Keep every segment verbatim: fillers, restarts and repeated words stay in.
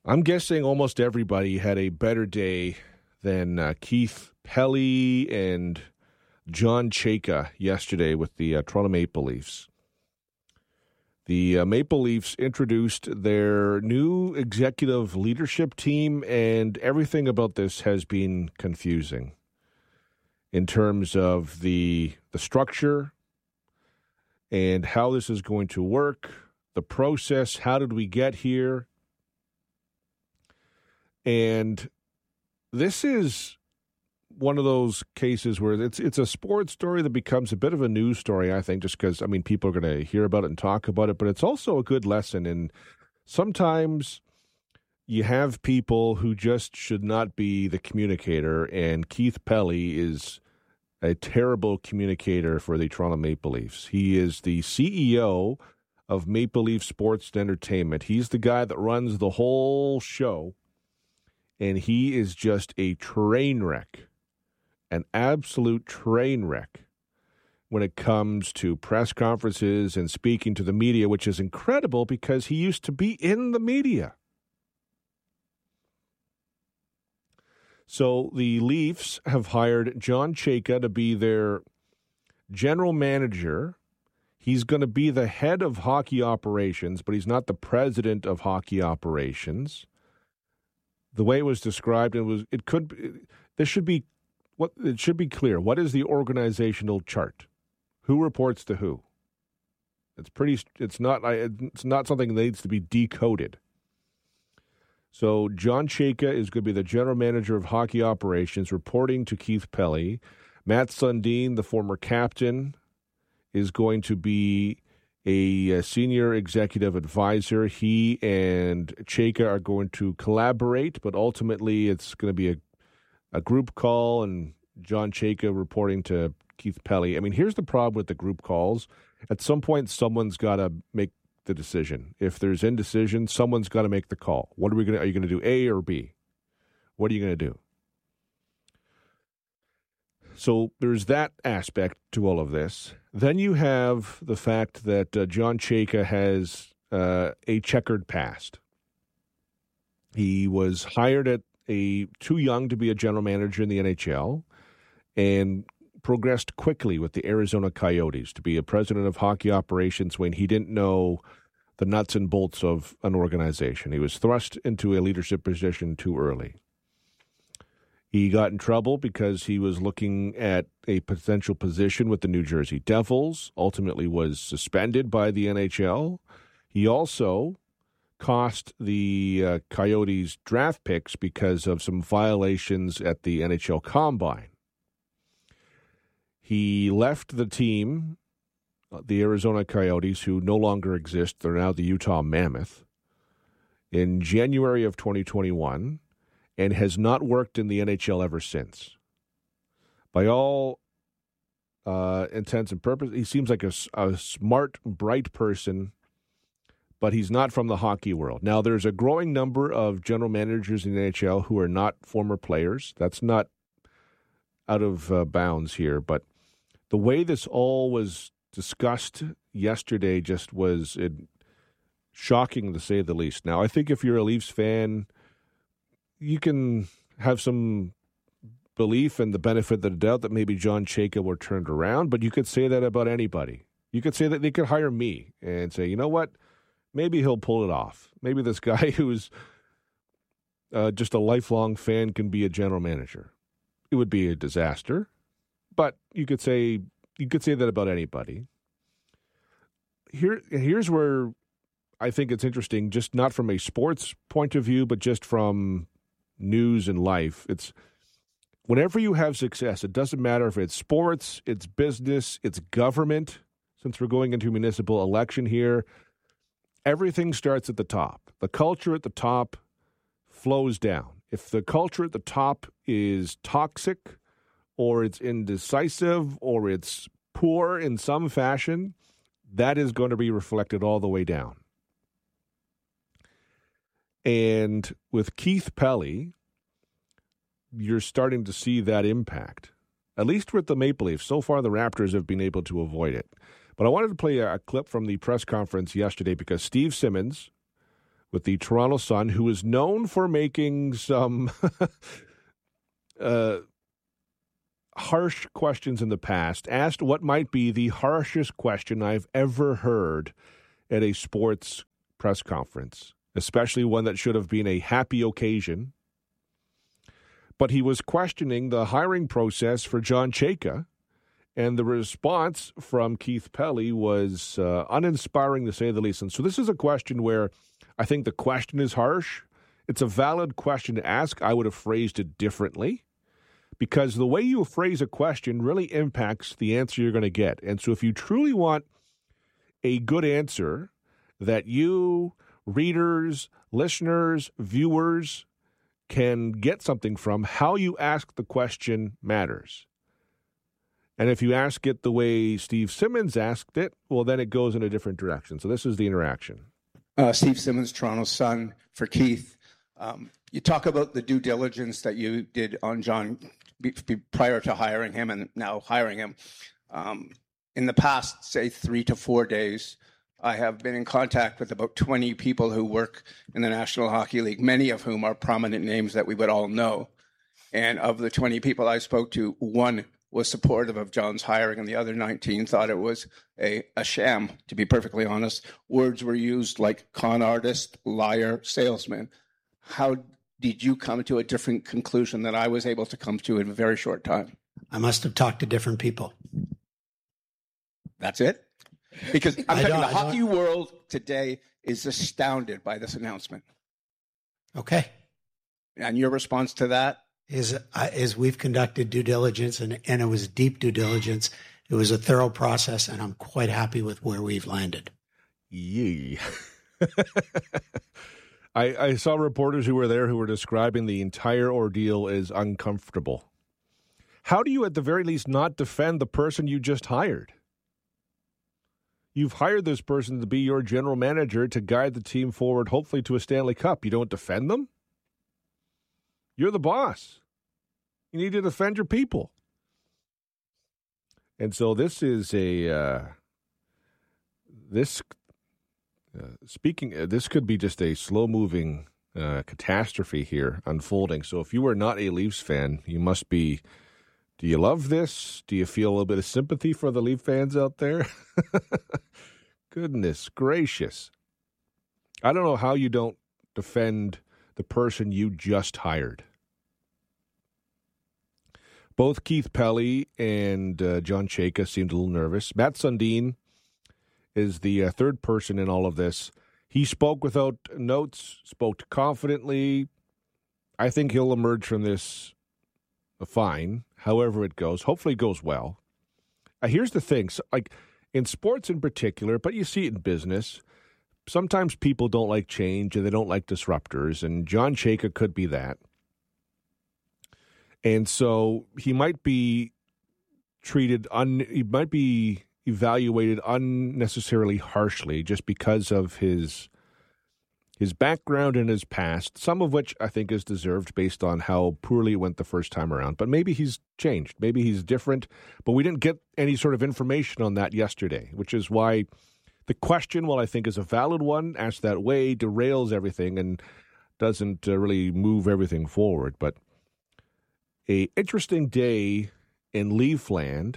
I'm guessing almost everybody had a better day than uh, Keith Pelley and John Chayka yesterday with the uh, Toronto Maple Leafs. The uh, Maple Leafs introduced their new executive leadership team, and everything about this has been confusing in terms of the the structure and how this is going to work, the process, how did we get here? And this is one of those cases where it's it's a sports story that becomes a bit of a news story, I think, just because, I mean, people are going to hear about it and talk about it, but it's also a good lesson. And sometimes you have people who just should not be the communicator, and Keith Pelley is a terrible communicator for the Toronto Maple Leafs. He is the C E O of Maple Leaf Sports and Entertainment. He's the guy that runs the whole show, and he is just a train wreck. An absolute train wreck when it comes to press conferences and speaking to the media, which is incredible because he used to be in the media. So the Leafs have hired John Chayka to be their general manager. He's going to be the head of hockey operations, but he's not the president of hockey operations. The way it was described, it was it could it, this should be What it should be clear. What is the organizational chart? Who reports to who? It's pretty. It's not. It's not something that needs to be decoded. So John Chayka is going to be the general manager of hockey operations, reporting to Keith Pelley. Matt Sundin, the former captain, is going to be a, a senior executive advisor. He and Chayka are going to collaborate, but ultimately it's going to be a A group call, and John Chayka reporting to Keith Pelley. I mean, here's the problem with the group calls. At some point, someone's got to make the decision. If there's indecision, someone's got to make the call. What are we going to? Are you going to do A or B? What are you going to do? So there's that aspect to all of this. Then you have the fact that uh, John Chayka has uh, a checkered past. He was hired at A, too young to be a general manager in the N H L, and progressed quickly with the Arizona Coyotes to be a president of hockey operations when he didn't know the nuts and bolts of an organization. He was thrust into a leadership position too early. He got in trouble because he was looking at a potential position with the New Jersey Devils, ultimately was suspended by the N H L. He also cost the uh, Coyotes draft picks because of some violations at the N H L Combine. He left the team, the Arizona Coyotes, who no longer exist. They're now the Utah Mammoth, in January of twenty twenty-one, and has not worked in the N H L ever since. By all uh, intents and purposes, he seems like a, a smart, bright person, but he's not from the hockey world. Now, there's a growing number of general managers in the N H L who are not former players. That's not out of uh, bounds here, but the way this all was discussed yesterday just was it, shocking, to say the least. Now, I think if you're a Leafs fan, you can have some belief in the benefit of the doubt that maybe John Chayka were turned around, but you could say that about anybody. You could say that they could hire me and say, you know what? Maybe he'll pull it off. Maybe this guy who's uh, just a lifelong fan can be a general manager. It would be a disaster, but you could say you could say that about anybody. Here, here's where I think it's interesting, just not from a sports point of view, but just from news and life. It's whenever you have success, it doesn't matter if it's sports, it's business, it's government. Since we're going into municipal election here, everything starts at the top. The culture at the top flows down. If the culture at the top is toxic or it's indecisive or it's poor in some fashion, that is going to be reflected all the way down. And with Keith Pelley, you're starting to see that impact, at least with the Maple Leafs. So far, the Raptors have been able to avoid it. But I wanted to play a clip from the press conference yesterday because Steve Simmons with the Toronto Sun, who is known for making some uh, harsh questions in the past, asked what might be the harshest question I've ever heard at a sports press conference, especially one that should have been a happy occasion. But he was questioning the hiring process for John Chayka, and the response from Keith Pelley was uh, uninspiring, to say the least. And so this is a question where I think the question is harsh. It's a valid question to ask. I would have phrased it differently, because the way you phrase a question really impacts the answer you're going to get. And so if you truly want a good answer that you, readers, listeners, viewers, can get something from, how you ask the question matters. And if you ask it the way Steve Simmons asked it, well, then it goes in a different direction. So this is the interaction. Uh, Steve Simmons, Toronto Sun, for Keith. Um, you talk about the due diligence that you did on John be, be prior to hiring him and now hiring him. Um, in the past, say, three to four days, I have been in contact with about twenty people who work in the National Hockey League, many of whom are prominent names that we would all know. And of the twenty people I spoke to, one was supportive of John's hiring, and the other nineteen thought it was a, a sham, to be perfectly honest. Words were used like con artist, liar, salesman. How did you come to a different conclusion than I was able to come to in a very short time? I must have talked to different people. That's it? Because I'm telling you, the hockey don't... world today is astounded by this announcement. Okay. And your response to that? Is, uh, is we've conducted due diligence, and, and it was deep due diligence. It was a thorough process, and I'm quite happy with where we've landed. Yee. I, I saw reporters who were there who were describing the entire ordeal as uncomfortable. How do you, at the very least, not defend the person you just hired? You've hired this person to be your general manager to guide the team forward, hopefully to a Stanley Cup. You don't defend them? You're the boss. You need to defend your people. And so this is a, uh, this, uh, speaking, uh, this could be just a slow-moving uh, catastrophe here unfolding. So if you are not a Leafs fan, you must be, do you love this? Do you feel a little bit of sympathy for the Leaf fans out there? Goodness gracious. I don't know how you don't defend the person you just hired. Both Keith Pelley and uh, John Chayka seemed a little nervous. Matt Sundin is the uh, third person in all of this. He spoke without notes, spoke confidently. I think he'll emerge from this fine, however it goes. Hopefully it goes well. Uh, here's the thing. So, like in sports in particular, but you see it in business, sometimes people don't like change and they don't like disruptors, and John Chayka could be that. And so he might be treated, un, he might be evaluated unnecessarily harshly just because of his his background and his past, some of which I think is deserved based on how poorly it went the first time around. But maybe he's changed. Maybe he's different. But we didn't get any sort of information on that yesterday, which is why the question, while I think is a valid one, asked that way, derails everything and doesn't uh, really move everything forward. But a interesting day in Leafland,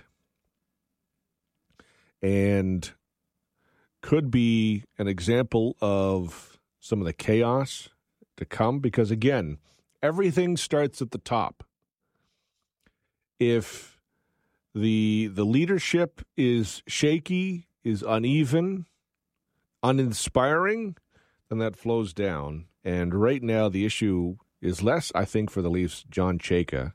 and could be an example of some of the chaos to come, because, again, everything starts at the top. If the the leadership is shaky, is uneven, uninspiring, then that flows down. And right now the issue is less, I think, for the Leafs, John Chayka,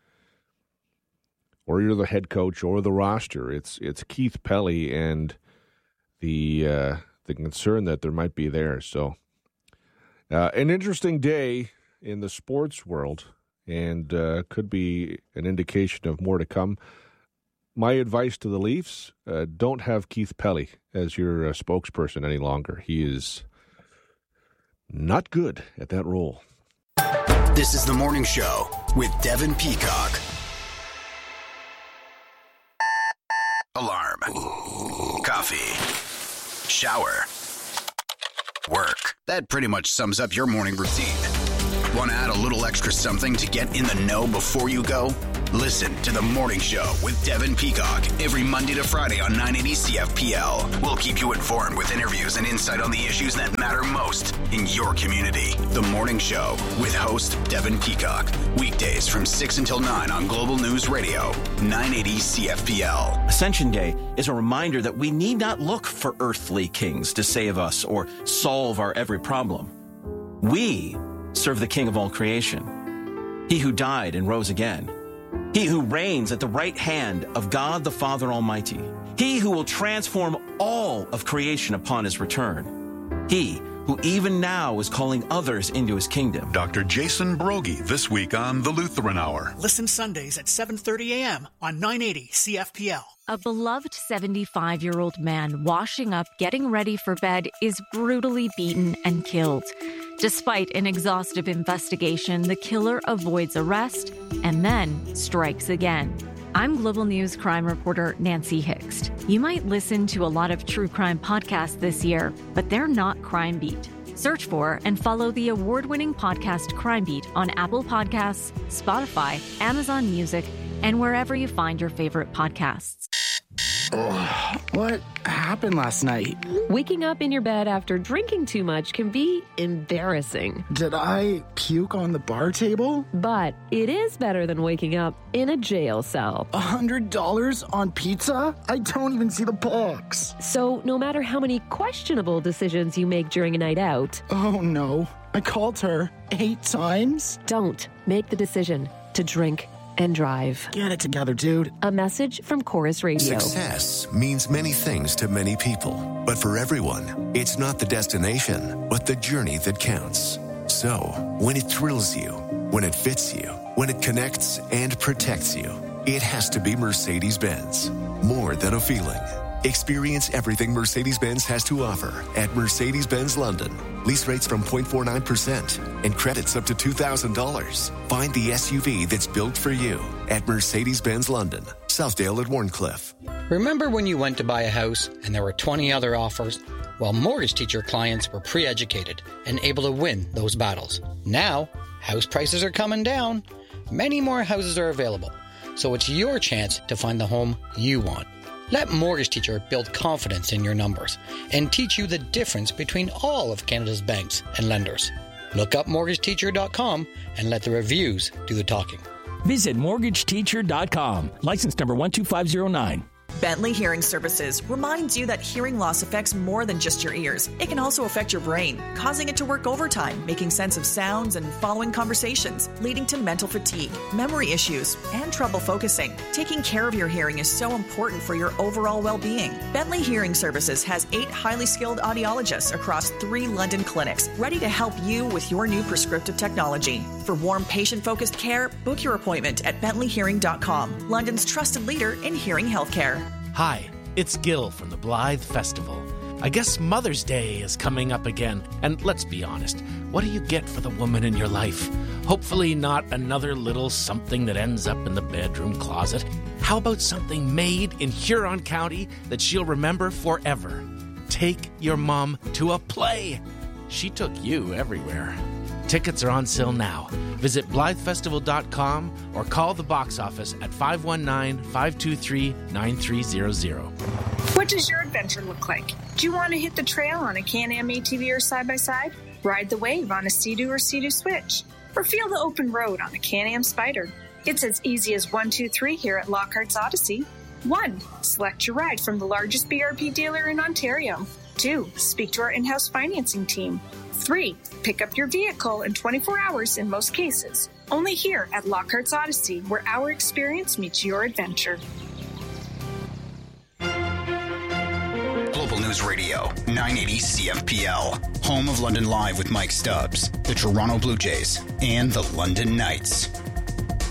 or you're the head coach or the roster. It's it's Keith Pelley and the uh, the concern that there might be there. So uh, an interesting day in the sports world, and uh, could be an indication of more to come. My advice to the Leafs, uh, don't have Keith Pelley as your uh, spokesperson any longer. He is not good at that role. This is The Morning Show with Devin Peacock. Alarm. Coffee. Shower. Work. That pretty much sums up your morning routine. Want to add a little extra something to get in the know before you go? Listen to The Morning Show with Devin Peacock every Monday to Friday on nine eighty C F P L. We'll keep you informed with interviews and insight on the issues that matter most in your community. The Morning Show with host Devin Peacock. Weekdays from six until nine on Global News Radio, nine eighty C F P L. Ascension Day is a reminder that we need not look for earthly kings to save us or solve our every problem. We serve the King of all creation, he who died and rose again. He who reigns at the right hand of God the Father Almighty. He who will transform all of creation upon his return. He who even now is calling others into his kingdom. Doctor Jason Broggie this week on The Lutheran Hour. Listen Sundays at seven thirty a.m. on nine eighty C F P L. A beloved seventy-five-year-old man washing up, getting ready for bed, is brutally beaten and killed. Despite an exhaustive investigation, the killer avoids arrest and then strikes again. I'm Global News crime reporter Nancy Hixt. You might listen to a lot of true crime podcasts this year, but they're not Crime Beat. Search for and follow the award-winning podcast Crime Beat on Apple Podcasts, Spotify, Amazon Music, and wherever you find your favorite podcasts. Oh, what happened last night? Waking up in your bed after drinking too much can be embarrassing. Did I puke on the bar table? But it is better than waking up in a jail cell. A hundred dollars on pizza? I don't even see the box. So no matter how many questionable decisions you make during a night out... Oh no, I called her eight times? Don't make the decision to drink and drive. Get it together, dude. A message from Chorus Radio. Success means many things to many people, but for everyone, it's not the destination, but the journey that counts. So, when it thrills you, when it fits you, when it connects and protects you, it has to be Mercedes-Benz. More than a feeling. Experience everything Mercedes-Benz has to offer at Mercedes-Benz London. Lease rates from zero point four nine percent and credits up to two thousand dollars. Find the S U V that's built for you at Mercedes-Benz London, Southdale at Warncliffe. Remember when you went to buy a house and there were twenty other offers? Well, Mortgage Teacher clients were pre-educated and able to win those battles. Now, house prices are coming down. Many more houses are available, so it's your chance to find the home you want. Let Mortgage Teacher build confidence in your numbers and teach you the difference between all of Canada's banks and lenders. Look up mortgage teacher dot com and let the reviews do the talking. Visit mortgage teacher dot com. License number one two five zero nine. Bentley Hearing Services reminds you that hearing loss affects more than just your ears. It can also affect your brain, causing it to work overtime, making sense of sounds and following conversations, leading to mental fatigue, memory issues, and trouble focusing. Taking care of your hearing is so important for your overall well-being. Bentley Hearing Services has eight highly skilled audiologists across three London clinics, ready to help you with your new prescriptive technology. For warm, patient-focused care, book your appointment at bentley hearing dot com, London's trusted leader in hearing healthcare. Hi, it's Gil from the Blythe Festival. I guess Mother's Day is coming up again, and let's be honest, what do you get for the woman in your life? Hopefully not another little something that ends up in the bedroom closet. How about something made in Huron County that she'll remember forever? Take your mom to a play. She took you everywhere. Tickets are on sale now. Visit blythe festival dot com or call the box office at five one nine, five two three, nine three zero zero. What does your adventure look like? Do you want to hit the trail on a Can-Am A T V or side-by-side? Ride the wave on a Sea-Doo or Sea-Doo Switch? Or feel the open road on a Can-Am Spyder? It's as easy as one, two, three here at Lockhart's Odyssey. One, select your ride from the largest B R P dealer in Ontario. Two, speak to our in-house financing team. Three, pick up your vehicle in twenty-four hours in most cases. Only here at Lockhart's Odyssey, where our experience meets your adventure. Global News Radio, nine eighty C F P L. Home of London Live with Mike Stubbs, the Toronto Blue Jays, and the London Knights.